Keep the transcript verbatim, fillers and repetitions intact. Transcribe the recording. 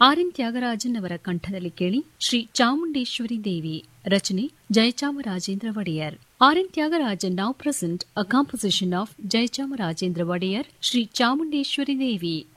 R N Thyagarajan ಅವರ ಕಂಠದಲ್ಲಿ ಕೇಳಿ ಶ್ರೀ ಚಾಮುಂಡೇಶ್ವರಿ ದೇವಿ ರಚನೆ Jayachamarajendra Wadiyar. R N Thyagarajan now present a composition of Jayachamarajendrava Wadiyar, Sri Chamundeshwari Devi.